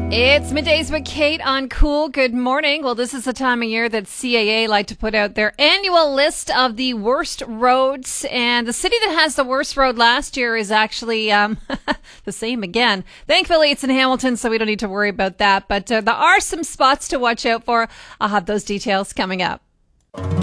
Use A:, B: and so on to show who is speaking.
A: It's Middays with Kate on Cool. Good morning. Well, this is the time of year that CAA like to put out their annual list of the worst roads. And the city that has the worst road last year is actually the same again. Thankfully, it's in Hamilton, so we don't need to worry about that. But there are some spots to watch out for. I'll have those details coming up.